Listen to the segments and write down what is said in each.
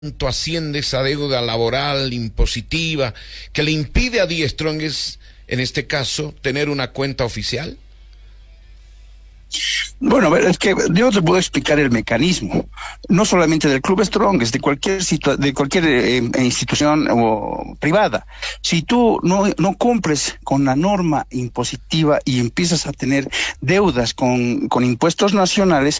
¿Cuánto asciende esa deuda laboral, impositiva, que le impide a Die Strongest, en este caso, tener una cuenta oficial? Bueno, a ver, es que yo te puedo explicar el mecanismo, no solamente del Club Strongest, de cualquier institución o privada. Si tú no cumples con la norma impositiva y empiezas a tener deudas con impuestos nacionales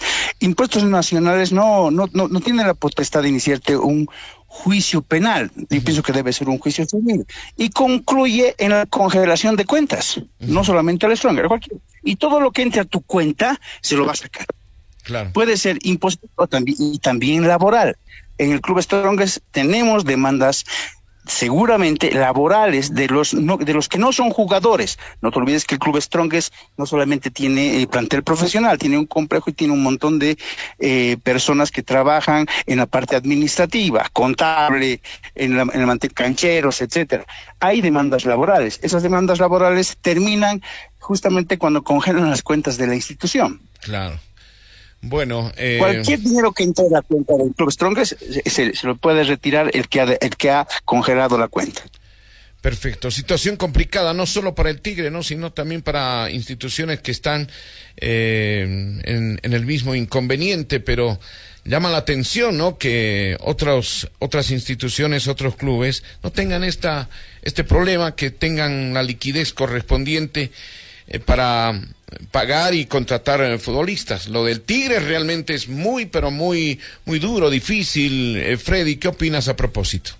no tienen la potestad de iniciarte un juicio penal. Yo pienso que debe ser un juicio civil y concluye en la congelación de cuentas, no solamente al Strongest, cualquier. Y todo lo que entre a tu cuenta se lo va a sacar. Claro. Puede ser impositivo y también laboral. En el Club Strongest tenemos demandas seguramente laborales de los que no son jugadores. No te olvides que el Club Strongest no solamente tiene plantel profesional, tiene un complejo y tiene un montón de personas que trabajan en la parte administrativa, contable, en el mantel, cancheros, etcétera. Hay demandas laborales. Esas demandas laborales terminan justamente cuando congelan las cuentas de la institución. Claro. Bueno, cualquier dinero que entre a la cuenta del Club Strongest se lo puede retirar el que ha congelado la cuenta. Perfecto. Situación complicada, no solo para el Tigre, ¿no?, sino también para instituciones que están en el mismo inconveniente, pero llama la atención, ¿no?, que otras instituciones, otros clubes no tengan este problema, que tengan la liquidez correspondiente para pagar y contratar futbolistas. Lo del Tigre realmente es muy, pero muy, muy duro, difícil. Freddy, ¿qué opinas a propósito?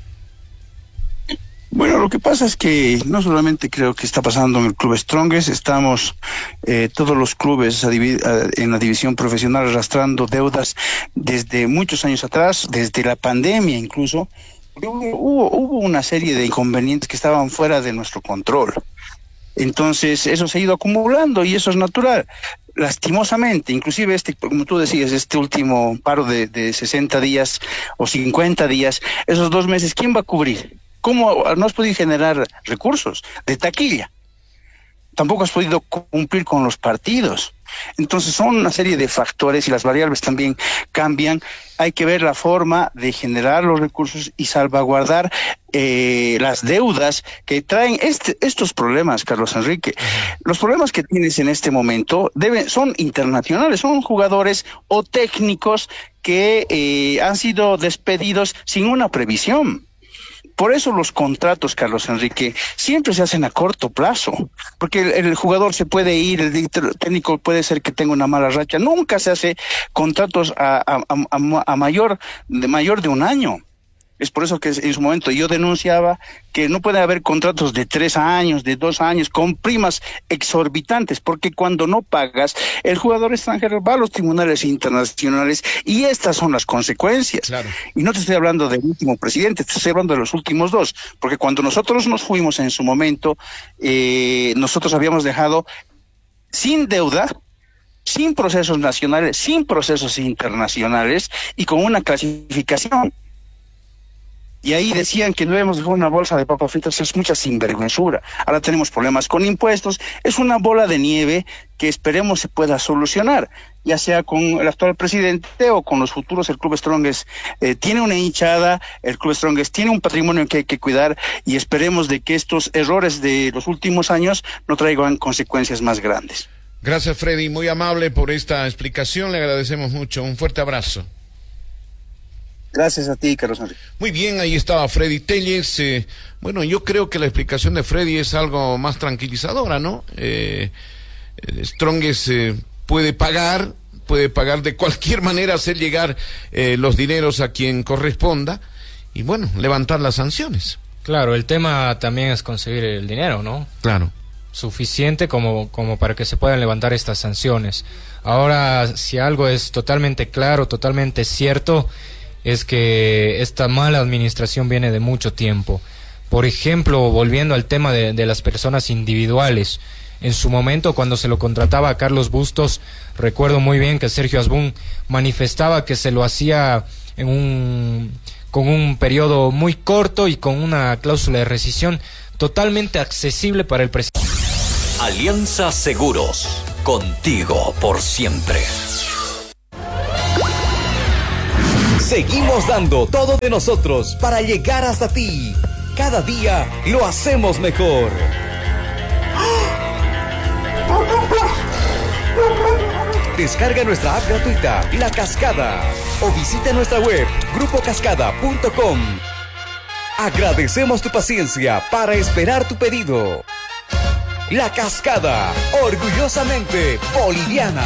Bueno, lo que pasa es que no solamente creo que está pasando en el Club Strongest, estamos todos los clubes en la división profesional arrastrando deudas desde muchos años atrás, desde la pandemia incluso. Hubo una serie de inconvenientes que estaban fuera de nuestro control. Entonces eso se ha ido acumulando y eso es natural. Lastimosamente, inclusive como tú decías, este último paro de 60 días o 50 días, esos 2 meses, ¿quién va a cubrir? ¿Cómo no has podido generar recursos de taquilla? Tampoco has podido cumplir con los partidos. Entonces son una serie de factores y las variables también cambian. Hay que ver la forma de generar los recursos y salvaguardar las deudas que traen estos problemas, Carlos Enrique. Los problemas que tienes en este momento son internacionales, son jugadores o técnicos que han sido despedidos sin una previsión. Por eso los contratos, Carlos Enrique, siempre se hacen a corto plazo, porque el jugador se puede ir, el director técnico puede ser que tenga una mala racha. Nunca se hace contratos a mayor de un año. Es por eso que en su momento yo denunciaba que no puede haber contratos de 3 años, de 2 años, con primas exorbitantes, porque cuando no pagas, el jugador extranjero va a los tribunales internacionales y estas son las consecuencias. Claro. Y no te estoy hablando del último presidente, te estoy hablando de los últimos 2, porque cuando nosotros nos fuimos en su momento, nosotros habíamos dejado sin deuda, sin procesos nacionales, sin procesos internacionales y con una clasificación. Y ahí decían que no debemos dejar una bolsa de papas fritas, es mucha sinvergüenzura. Ahora tenemos problemas con impuestos, es una bola de nieve que esperemos se pueda solucionar, ya sea con el actual presidente o con los futuros. El Club Strongest tiene una hinchada, el Club Strongest tiene un patrimonio que hay que cuidar y esperemos de que estos errores de los últimos años no traigan consecuencias más grandes. Gracias, Freddy, muy amable por esta explicación, le agradecemos mucho, un fuerte abrazo. Gracias a ti, Carlos Enrique. Muy bien, ahí estaba Freddy Telles. Bueno, yo creo que la explicación de Freddy es algo más tranquilizadora, ¿no? Strongest puede pagar de cualquier manera, hacer llegar los dineros a quien corresponda y, bueno, levantar las sanciones. Claro, el tema también es conseguir el dinero, ¿no? Claro. Suficiente como para que se puedan levantar estas sanciones. Ahora, si algo es totalmente claro, totalmente cierto, es que esta mala administración viene de mucho tiempo. Por ejemplo, volviendo al tema de las personas individuales, en su momento cuando se lo contrataba a Carlos Bustos, recuerdo muy bien que Sergio Asbun manifestaba que se lo hacía con un periodo muy corto y con una cláusula de rescisión totalmente accesible para el presidente. Alianza Seguros, contigo por siempre. Seguimos dando todo de nosotros para llegar hasta ti. Cada día lo hacemos mejor. Descarga nuestra app gratuita, La Cascada, o visita nuestra web, grupocascada.com. Agradecemos tu paciencia para esperar tu pedido. La Cascada, orgullosamente boliviana.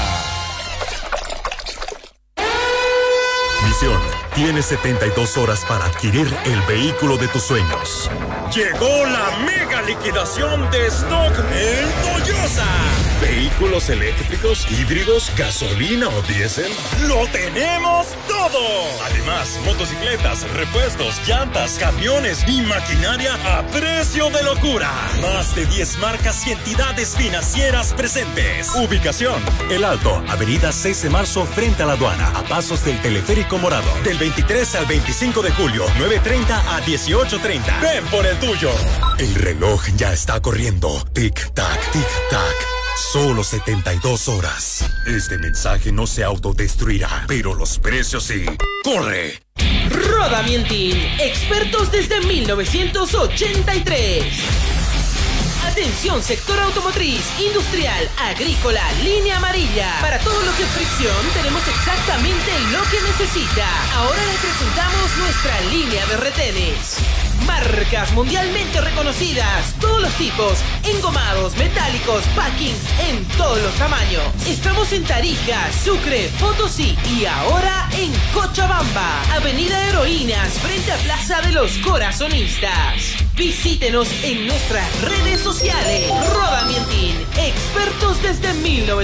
Misión: tienes 72 horas para adquirir el vehículo de tus sueños. Llegó la mega liquidación de stock en Toyosa. ¿Vehículos eléctricos, híbridos, gasolina o diésel? ¡Lo tenemos todo! Además, motocicletas, repuestos, llantas, camiones y maquinaria a precio de locura. Más de 10 marcas y entidades financieras presentes. Ubicación: El Alto, avenida 6 de marzo frente a la aduana, a pasos del teleférico morado. Del 23 al 25 de julio, 9:30 a 18:30. Ven por el tuyo. El reloj ya está corriendo. Tic-tac, tic-tac. Solo 72 horas. Este mensaje no se autodestruirá, pero los precios sí. ¡Corre! Rodamientin, expertos desde 1983. Atención, sector automotriz, industrial, agrícola, línea amarilla. Para todo lo que es fricción, tenemos exactamente lo que necesita. Ahora le presentamos nuestra línea de retenes. Marcas mundialmente reconocidas, todos los tipos, engomados, metálicos, packings, en todos los tamaños. Estamos en Tarija, Sucre, Potosí y ahora en Cochabamba, Avenida Heroínas, frente a Plaza de los Corazonistas. Visítenos en nuestras redes sociales. Rodamientin, expertos desde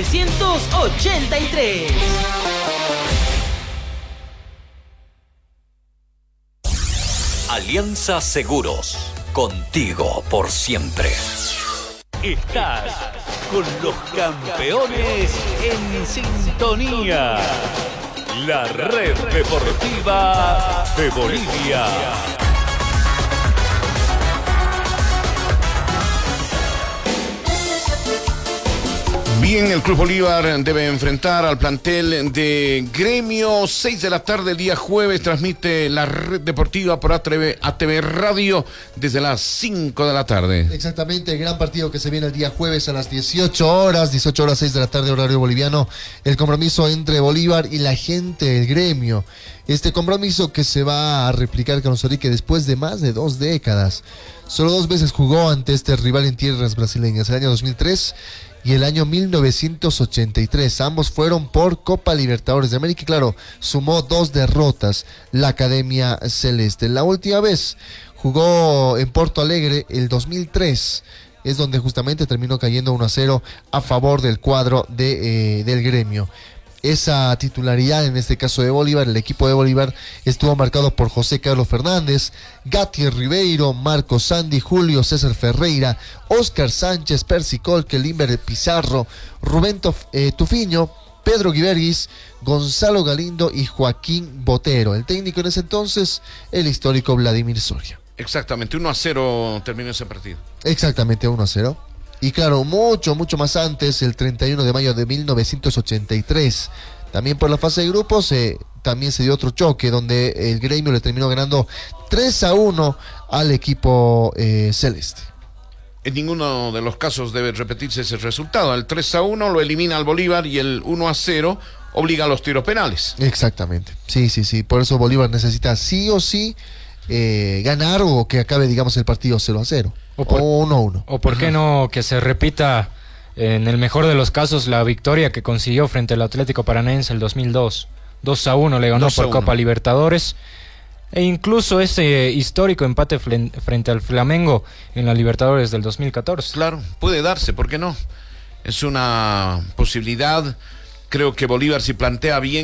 1983. Alianza Seguros, contigo por siempre. Estás con los campeones en sintonía. La red deportiva de Bolivia. Bien, el Club Bolívar debe enfrentar al plantel de Gremio. 6 de la tarde el día jueves transmite la red deportiva por ATV Radio desde las 5 de la tarde. Exactamente, el gran partido que se viene el día jueves a las 18 horas 6 de la tarde horario boliviano. El compromiso entre Bolívar y la gente del Gremio. Este compromiso que se va a replicar con Sorique después de más de 2 décadas. Solo 2 veces jugó ante este rival en tierras brasileñas, el año 2003 y el año 1983. Ambos fueron por Copa Libertadores de América y claro, sumó 2 derrotas la Academia Celeste. La última vez jugó en Porto Alegre el 2003, es donde justamente terminó cayendo 1-0 a favor del cuadro del Gremio. Esa titularidad en este caso de Bolívar, el equipo de Bolívar estuvo marcado por José Carlos Fernández, Gatti Ribeiro, Marcos Sandy, Julio César Ferreira, Oscar Sánchez, Percy Colque, Limber Pizarro, Rubén Tufiño, Pedro Guiberguis, Gonzalo Galindo y Joaquín Botero. El técnico en ese entonces, el histórico Vladimir Soria. Exactamente, 1-0 terminó ese partido. Exactamente, 1-0. Y claro, mucho más antes, el 31 de mayo de 1983, también por la fase de grupos, también se dio otro choque donde el Gremio le terminó ganando 3-1 al equipo celeste. En ninguno de los casos debe repetirse ese resultado. El 3-1 lo elimina al Bolívar y el 1-0 obliga a los tiros penales. Exactamente, sí, por eso Bolívar necesita sí o sí ganar o que acabe, digamos, el partido 0-0 o 1-1. O por qué no que se repita, en el mejor de los casos, la victoria que consiguió frente al Atlético Paranaense el 2002. 2-1 le ganó por Copa Libertadores. E incluso ese histórico empate frente al Flamengo en la Libertadores del 2014. Claro, puede darse, ¿por qué no? Es una posibilidad. Creo que Bolívar, si plantea bien